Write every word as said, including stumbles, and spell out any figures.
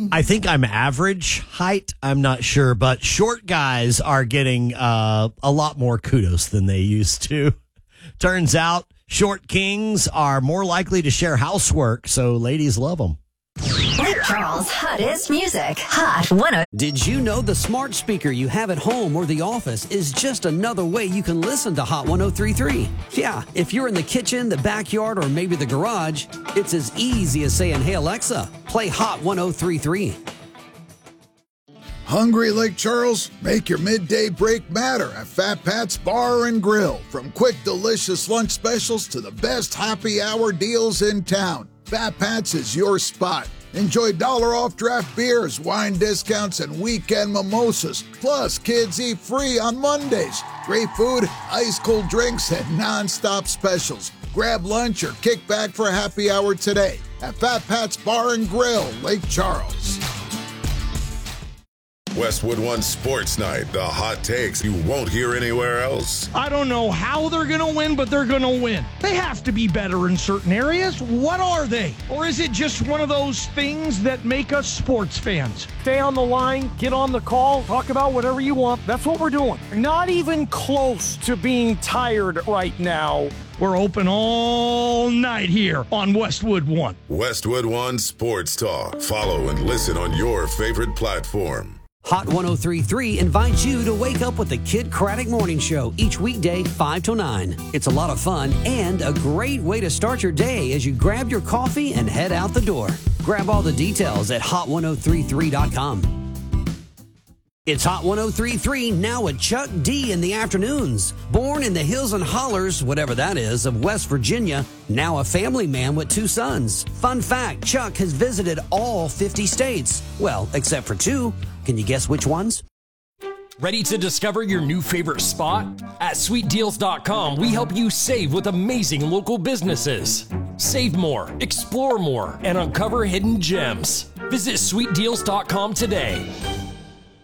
I think I'm average height. I'm not sure, but short guys are getting uh, a lot more kudos than they used to. Turns out short kings are more likely to share housework, so ladies love them. Rick Charles' hottest music. Hot one oh. Did you know the smart speaker you have at home or the office is just another way you can listen to Hot one oh three point three? Yeah, if you're in the kitchen, the backyard, or maybe the garage, it's as easy as saying, "Hey Alexa, play Hot one oh three point three." Hungry Lake Charles? Make your midday break matter at Fat Pat's Bar and Grill. From quick, delicious lunch specials to the best happy hour deals in town, Fat Pat's is your spot. Enjoy dollar off draft beers, wine discounts, and weekend mimosas. Plus, kids eat free on Mondays. Great food, ice cold drinks, and non-stop specials. Grab lunch or kick back for a happy hour today at Fat Pat's Bar and Grill, Lake Charles. Westwood One Sports Night, the hot takes you won't hear anywhere else. I don't know how they're going to win, but they're going to win. They have to be better in certain areas. What are they? Or is it just one of those things that make us sports fans? Stay on the line, get on the call, talk about whatever you want. That's what we're doing. Not even close to being tired right now. We're open all night here on Westwood One. Westwood One Sports Talk. Follow and listen on your favorite platform. Hot one oh three point three invites you to wake up with the Kid Craddock Morning Show each weekday, five to nine. It's a lot of fun and a great way to start your day as you grab your coffee and head out the door. Grab all the details at hot one oh three three dot com. It's Hot one oh three point three, now with Chuck D in the afternoons. Born in the hills and hollers, whatever that is, of West Virginia, now a family man with two sons. Fun fact, Chuck has visited all fifty states. Well, except for two. Can you guess which ones? Ready to discover your new favorite spot? At sweet deals dot com, we help you save with amazing local businesses. Save more, explore more, and uncover hidden gems. Visit sweet deals dot com today.